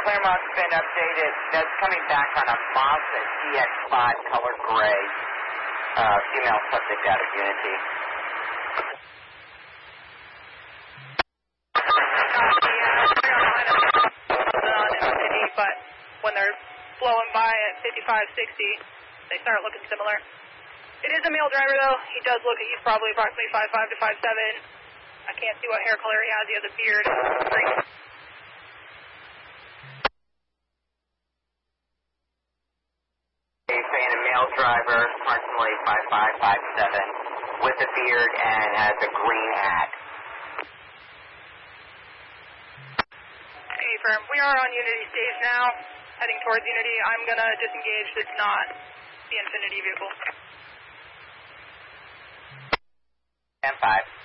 Claremont's been updated. That's coming back on a Mazda CX-5 color gray. Female subject out of Unity. But when they're flowing by at 55, 60, they start looking similar. It is a male driver, though. He does look, he's probably approximately 5'5 to 5'7". I can't see what hair color he has. He has a beard. Green. Saying a male driver, approximately 5'5", 5'7", with a beard and has a green hat. Hey, firm. We are on Unity stage now, heading towards Unity. I'm going to disengage. It's not the Infinity vehicle. 10-5.